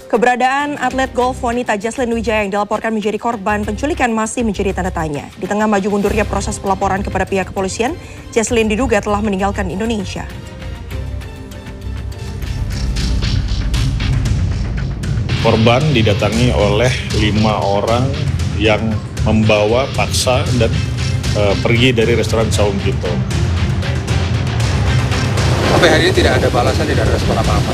Keberadaan atlet golf wanita Jesslyn Wijaya yang dilaporkan menjadi korban penculikan masih menjadi tanda tanya. Di tengah maju mundurnya proses pelaporan kepada pihak kepolisian, Jesslyn diduga telah meninggalkan Indonesia. Korban didatangi oleh 5 orang yang membawa paksa dan pergi dari restoran Saung Gito. Sampai hari ini tidak ada balasan, tidak ada respon apa-apa.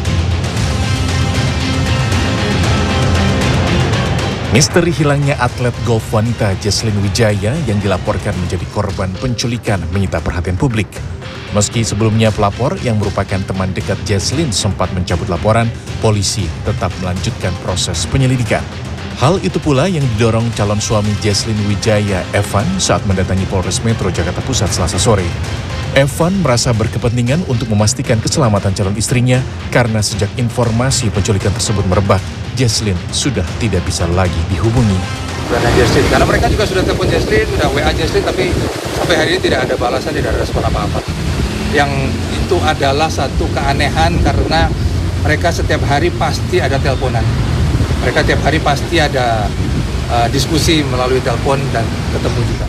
Misteri hilangnya atlet golf wanita Jesslyn Wijaya yang dilaporkan menjadi korban penculikan menyita perhatian publik. Meski sebelumnya pelapor yang merupakan teman dekat Jesslyn sempat mencabut laporan, polisi tetap melanjutkan proses penyelidikan. Hal itu pula yang didorong calon suami Jesslyn Wijaya, Evan, saat mendatangi Polres Metro Jakarta Pusat Selasa sore. Evan merasa berkepentingan untuk memastikan keselamatan calon istrinya karena sejak informasi penculikan tersebut merebak, Jesslyn sudah tidak bisa lagi dihubungi. Karena mereka juga sudah telepon Jesslyn, sudah WA Jesslyn, tapi sampai hari ini tidak ada balasan, tidak ada respon apa-apa. Yang itu adalah satu keanehan karena mereka setiap hari pasti ada teleponan. Mereka setiap hari pasti ada diskusi melalui telepon dan ketemu juga.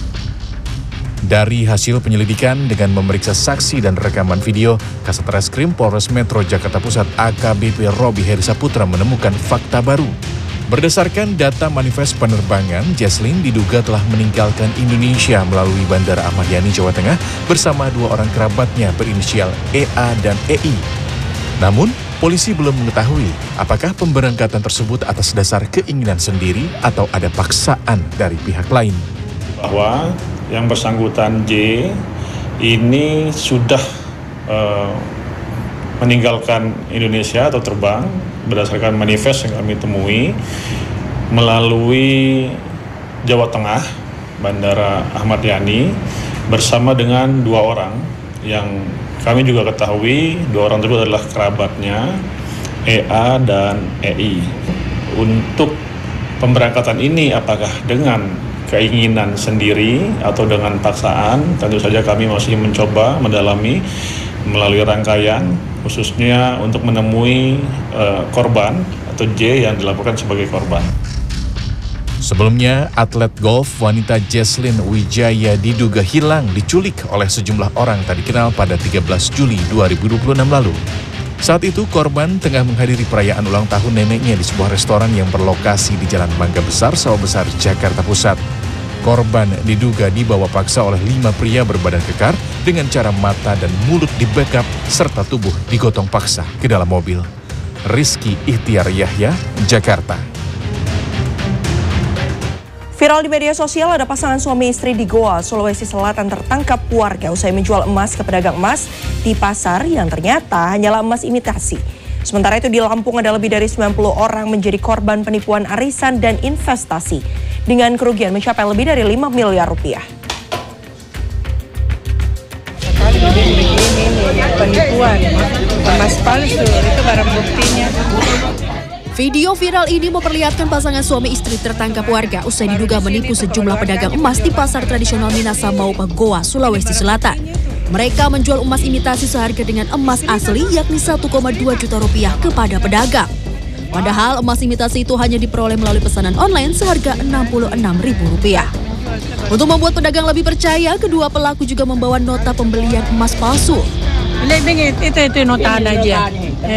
Dari hasil penyelidikan dengan memeriksa saksi dan rekaman video, Kasat Reskrim Polres Metro Jakarta Pusat AKBP Robi Heri Saputra menemukan fakta baru. Berdasarkan data manifest penerbangan, Jesslyn diduga telah meninggalkan Indonesia melalui Bandara Ahmad Yani, Jawa Tengah bersama 2 orang kerabatnya berinisial EA dan EI. Namun, polisi belum mengetahui apakah pemberangkatan tersebut atas dasar keinginan sendiri atau ada paksaan dari pihak lain. Bahwa yang bersangkutan J ini sudah meninggalkan Indonesia atau terbang berdasarkan manifest yang kami temui melalui Jawa Tengah, Bandara Ahmad Yani, bersama dengan 2 orang yang kami juga ketahui 2 orang tersebut adalah kerabatnya EA dan EI. Untuk pemberangkatan ini apakah dengan keinginan sendiri atau dengan paksaan, tentu saja kami masih mencoba mendalami melalui rangkaian, khususnya untuk menemui korban atau J yang dilaporkan sebagai korban. Sebelumnya, atlet golf wanita Jesslyn Wijaya diduga hilang diculik oleh sejumlah orang tak dikenal pada 13 Juli 2026 lalu. Saat itu, korban tengah menghadiri perayaan ulang tahun neneknya di sebuah restoran yang berlokasi di Jalan Mangga Besar, Sawah Besar, Jakarta Pusat. Korban diduga dibawa paksa oleh 5 pria berbadan kekar dengan cara mata dan mulut dibekap serta tubuh digotong paksa ke dalam mobil. Rizky Ihtiar Yahya, Jakarta. Viral di media sosial, ada pasangan suami istri di Goa, Sulawesi Selatan tertangkap warga usai menjual emas ke pedagang emas di pasar yang ternyata hanyalah emas imitasi. Sementara itu di Lampung ada lebih dari 90 orang menjadi korban penipuan arisan dan investasi dengan kerugian mencapai lebih dari 5 miliar rupiah. Ini penipuan, emas palsu, itu barang buktinya. Video viral ini memperlihatkan pasangan suami istri tertangkap warga usai diduga menipu sejumlah pedagang emas di pasar tradisional Minasa Maupa, Goa, Sulawesi Selatan. Mereka menjual emas imitasi seharga dengan emas asli yakni 1,2 juta rupiah kepada pedagang. Padahal emas imitasi itu hanya diperoleh melalui pesanan online seharga Rp66.000. Untuk membuat pedagang lebih percaya, kedua pelaku juga membawa nota pembelian emas palsu. Itu nota ada aja.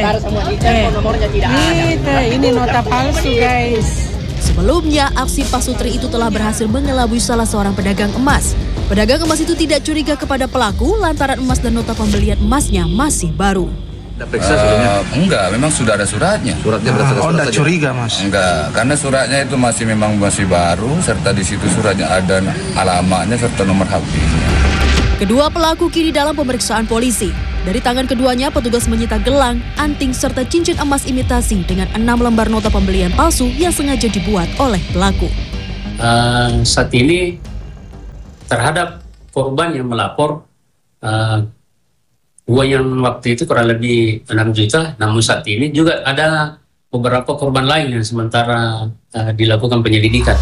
Ini nota palsu, guys. Sebelumnya, aksi pasutri itu telah berhasil mengelabui salah seorang pedagang emas. Pedagang emas itu tidak curiga kepada pelaku lantaran emas dan nota pembelian emasnya masih baru. Enggak, memang sudah ada suratnya. Suratnya berdasarkan surat saja. Curiga, Mas? Enggak, karena suratnya itu masih baru, serta di situ suratnya ada alamatnya serta nomor HP. Kedua pelaku kini dalam pemeriksaan polisi. Dari tangan keduanya, petugas menyita gelang, anting, serta cincin emas imitasi dengan 6 lembar nota pembelian palsu yang sengaja dibuat oleh pelaku. Saat ini terhadap korban yang melapor, uang yang waktu itu kurang lebih 6 juta, namun saat ini juga ada beberapa korban lain yang sementara dilakukan penyelidikan.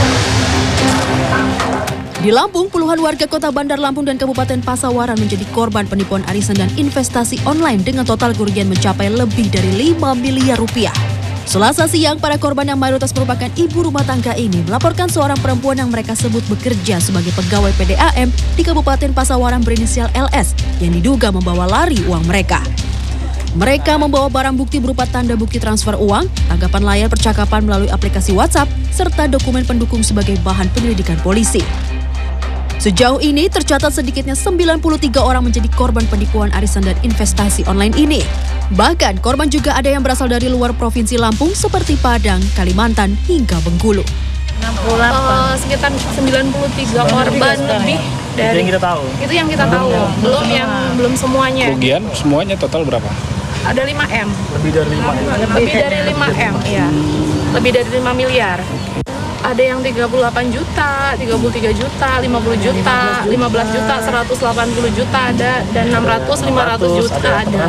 Di Lampung, puluhan warga kota Bandar Lampung dan Kabupaten Pasawaran menjadi korban penipuan arisan dan investasi online dengan total kerugian mencapai lebih dari 5 miliar rupiah. Selasa siang, para korban yang mayoritas merupakan ibu rumah tangga ini melaporkan seorang perempuan yang mereka sebut bekerja sebagai pegawai PDAM di Kabupaten Pasawaran berinisial LS yang diduga membawa lari uang mereka. Mereka membawa barang bukti berupa tanda bukti transfer uang, tanggapan layar percakapan melalui aplikasi WhatsApp, serta dokumen pendukung sebagai bahan penyelidikan polisi. Sejauh ini tercatat sedikitnya 93 orang menjadi korban penipuan arisan dan investasi online ini. Bahkan korban juga ada yang berasal dari luar Provinsi Lampung seperti Padang, Kalimantan, hingga Bengkulu. Sekitar 93 korban lebih dari itu yang kita tahu. Itu yang kita tahu, belum semuanya. Kerugian semuanya total berapa? Ada 5M. Lebih dari 5M. Lebih dari 5M, ya. Lebih dari 5 miliar. Ada yang 38 juta, 33 juta, 50 juta, 15 juta, 180 juta ada, dan 600, 500 juta ada.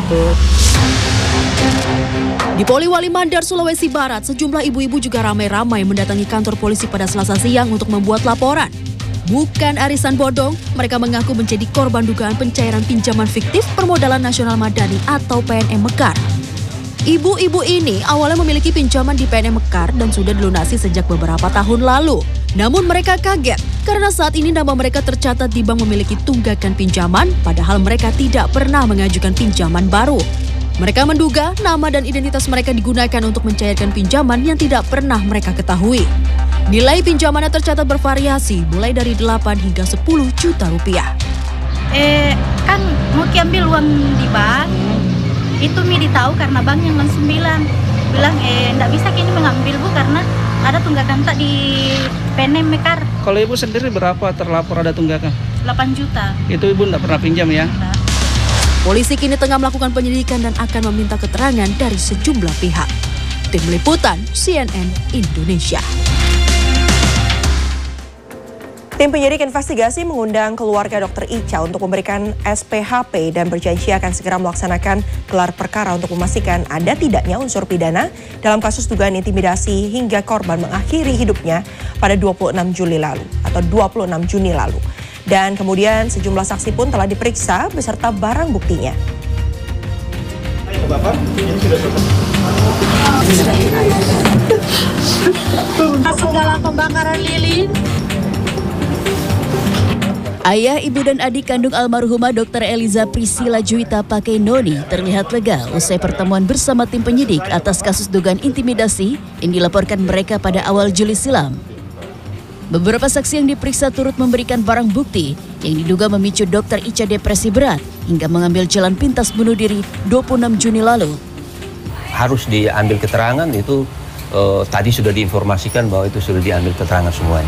Di Poliwali Mandar, Sulawesi Barat, sejumlah ibu-ibu juga ramai-ramai mendatangi kantor polisi pada Selasa siang untuk membuat laporan. Bukan arisan bodong, mereka mengaku menjadi korban dugaan pencairan pinjaman fiktif Permodalan Nasional Madani atau PNM Mekar. Ibu-ibu ini awalnya memiliki pinjaman di PNM Mekar dan sudah dilunasi sejak beberapa tahun lalu. Namun mereka kaget karena saat ini nama mereka tercatat di bank memiliki tunggakan pinjaman, padahal mereka tidak pernah mengajukan pinjaman baru. Mereka menduga nama dan identitas mereka digunakan untuk mencairkan pinjaman yang tidak pernah mereka ketahui. Nilai pinjamannya tercatat bervariasi mulai dari 8 hingga 10 juta rupiah. Kan mau ambil uang di bank, itu Mi tahu karena bank yang langsung bilang enggak bisa kini mengambil Bu karena ada tunggakan tak di PNM Mekar. Kalau Ibu sendiri berapa terlapor ada tunggakan? 8 juta. Itu Ibu enggak pernah pinjam ya? Enggak. Polisi kini tengah melakukan penyelidikan dan akan meminta keterangan dari sejumlah pihak. Tim Liputan CNN Indonesia. Tim penyidik investigasi mengundang keluarga Dr. Ica untuk memberikan SPHP dan berjanji akan segera melaksanakan gelar perkara untuk memastikan ada tidaknya unsur pidana dalam kasus dugaan intimidasi hingga korban mengakhiri hidupnya pada 26 Juni lalu. Dan kemudian sejumlah saksi pun telah diperiksa beserta barang buktinya. Segala pembakaran lilin. Ayah, ibu dan adik kandung almarhumah Dr. Eliza Priscilla Juwita Pakai Noni terlihat lega usai pertemuan bersama tim penyidik atas kasus dugaan intimidasi yang dilaporkan mereka pada awal Juli silam. Beberapa saksi yang diperiksa turut memberikan barang bukti yang diduga memicu Dr. Ica depresi berat hingga mengambil jalan pintas bunuh diri 26 Juni lalu. Harus diambil keterangan itu tadi sudah diinformasikan bahwa itu sudah diambil keterangan semuanya.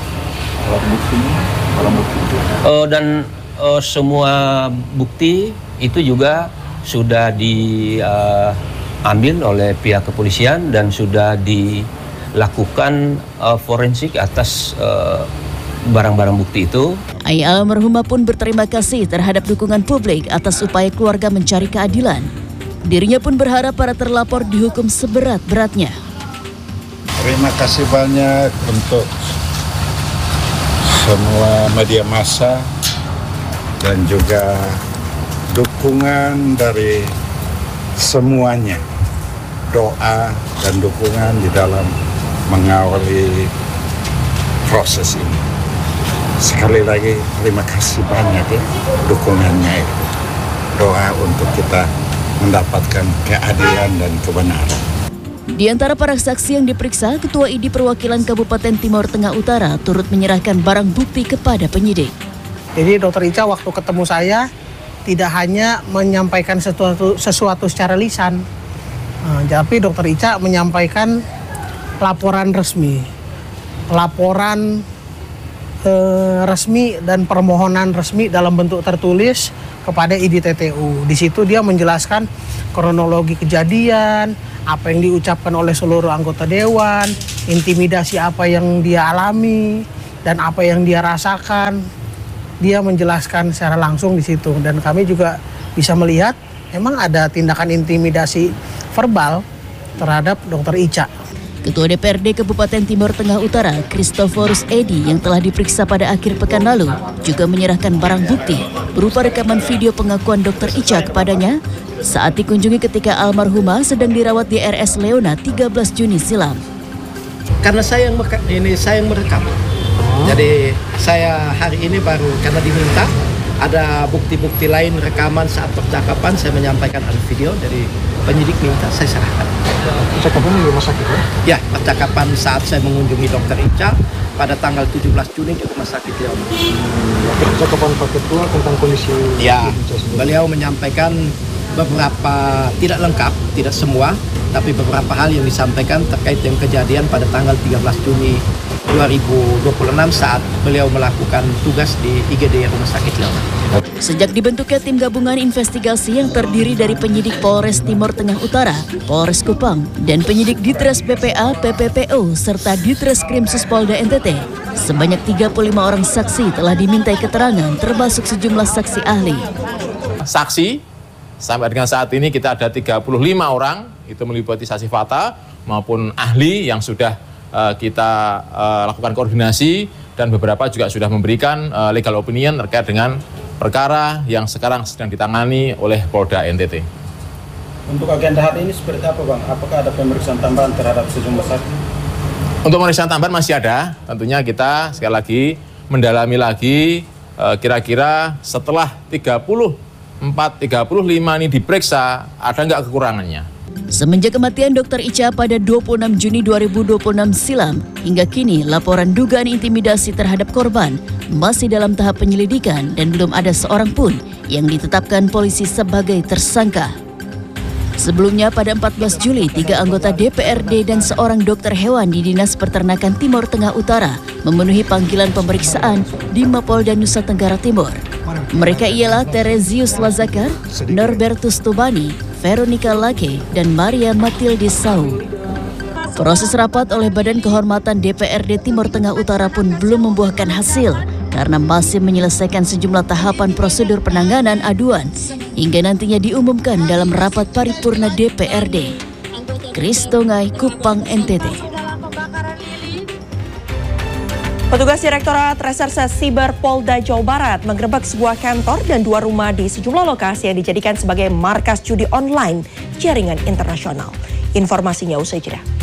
Dan semua bukti itu juga sudah diambil oleh pihak kepolisian dan sudah dilakukan forensik atas barang-barang bukti itu. Ayah almarhumah pun berterima kasih terhadap dukungan publik atas upaya keluarga mencari keadilan. Dirinya pun berharap para terlapor dihukum seberat-beratnya. Terima kasih banyak untuk semua media massa dan juga dukungan dari semuanya, doa dan dukungan di dalam mengawali proses ini. Sekali lagi terima kasih banyak ya dukungannya itu. Doa untuk kita mendapatkan keadilan dan kebenaran. Di antara para saksi yang diperiksa, Ketua ID Perwakilan Kabupaten Timur Tengah Utara turut menyerahkan barang bukti kepada penyidik. Jadi Dr. Ica waktu ketemu saya tidak hanya menyampaikan sesuatu secara lisan, tapi Dr. Ica menyampaikan laporan resmi, resmi dan permohonan resmi dalam bentuk tertulis kepada ID TTU. Di situ dia menjelaskan kronologi kejadian, apa yang diucapkan oleh seluruh anggota dewan, intimidasi apa yang dia alami, dan apa yang dia rasakan. Dia menjelaskan secara langsung di situ. Dan kami juga bisa melihat memang ada tindakan intimidasi verbal terhadap Dr. Ica. Ketua DPRD Kabupaten Timur Tengah Utara, Christophorus Edi, yang telah diperiksa pada akhir pekan lalu, juga menyerahkan barang bukti berupa rekaman video pengakuan Dr. Ica kepadanya saat dikunjungi ketika almarhumah sedang dirawat di RS Leona 13 Juni silam. Karena saya yang merekam. Jadi saya hari ini baru karena diminta ada bukti-bukti lain rekaman saat percakapan, saya menyampaikan ada video dari penyidik minta saya serahkan. Percakapan di rumah sakit ya? Ya, percakapan saat saya mengunjungi Dr. Ica pada tanggal 17 Juni di rumah sakit Leona. Percakapan Pak Ketua tentang kondisi. Ya, beliau menyampaikan beberapa, tidak lengkap, tidak semua, tapi beberapa hal yang disampaikan terkait dengan kejadian pada tanggal 13 Juni 2026 saat beliau melakukan tugas di IGD Rumah Sakit Leona. Sejak dibentuknya tim gabungan investigasi yang terdiri dari penyidik Polres Timur Tengah Utara, Polres Kupang, dan penyidik Ditres PPA, PPPO, serta Ditres Krimsus Polda NTT, sebanyak 35 orang saksi telah dimintai keterangan termasuk sejumlah saksi ahli. Saksi, sampai dengan saat ini kita ada 35 orang, itu meliputi saksi fakta maupun ahli yang sudah kita lakukan koordinasi dan beberapa juga sudah memberikan legal opinion terkait dengan perkara yang sekarang sedang ditangani oleh Polda NTT. Untuk agenda hari ini seperti apa Bang? Apakah ada pemeriksaan tambahan terhadap sejumlah saksi? Untuk pemeriksaan tambahan masih ada, tentunya kita sekali lagi mendalami lagi kira-kira setelah 35 ini diperiksa ada nggak kekurangannya. Semenjak kematian Dr. Ica pada 26 Juni 2026 silam, hingga kini laporan dugaan intimidasi terhadap korban masih dalam tahap penyelidikan dan belum ada seorang pun yang ditetapkan polisi sebagai tersangka. Sebelumnya pada 14 Juli, 3 anggota DPRD dan seorang dokter hewan di Dinas Peternakan Timur Tengah Utara memenuhi panggilan pemeriksaan di Mapolda Nusa Tenggara Timur. Mereka ialah Terezius Lazakar, Norbertus Tubani, Veronica Lake, dan Maria Matilde Sau. Proses rapat oleh Badan Kehormatan DPRD Timur Tengah Utara pun belum membuahkan hasil karena masih menyelesaikan sejumlah tahapan prosedur penanganan aduan hingga nantinya diumumkan dalam rapat paripurna DPRD. Kristongai, Kupang, NTT. Petugas Direktorat Reserse Siber Polda Jawa Barat menggerebek sebuah kantor dan 2 rumah di sejumlah lokasi yang dijadikan sebagai markas judi online jaringan internasional. Informasinya usai jeda.